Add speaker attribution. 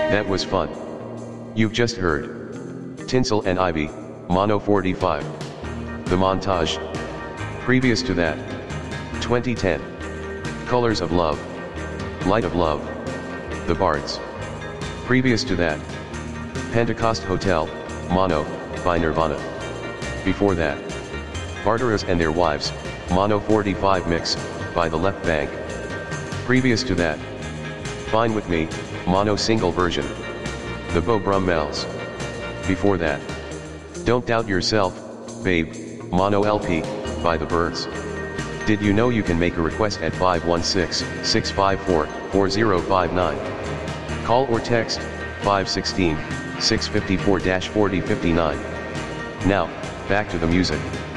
Speaker 1: That was fun. You've just heard Tinsel and Ivy, Mono 45. The montage. Previous to that, 2010. Colors of Love. Light of Love. The Bards. Previous to that, Pentecost Hotel, Mono, by Nirvana. Before that, Barteras and Their Wives, Mono 45 mix, by The Left Bank. Previous to that, Fine With Me, Mono single version. The Beau Brummels. Before that, Don't Doubt Yourself, Babe, Mono LP, by The Byrds. Did you know you can make a request at 516-654-4059? Call or text, 516-654-4059. Now, back to the music.